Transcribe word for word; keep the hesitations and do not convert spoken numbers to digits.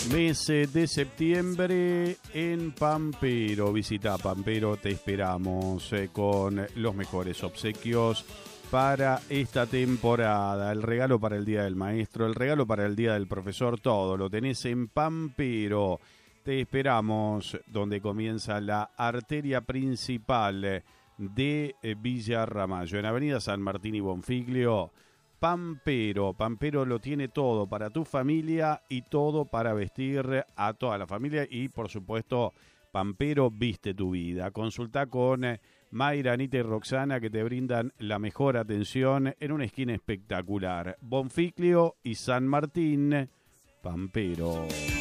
Mes de septiembre en Pampero. Visita Pampero, te esperamos eh, con los mejores obsequios para esta temporada. El regalo para el Día del Maestro, el regalo para el Día del Profesor, todo lo tenés en Pampero. Te esperamos donde comienza la arteria principal de Villa Ramallo, en Avenida San Martín y Bonfiglio. Pampero, Pampero lo tiene todo para tu familia y todo para vestir a toda la familia y por supuesto Pampero viste tu vida. Consulta con Mayra, Anita y Roxana que te brindan la mejor atención en una esquina espectacular. Bonfiglio y San Martín, Pampero.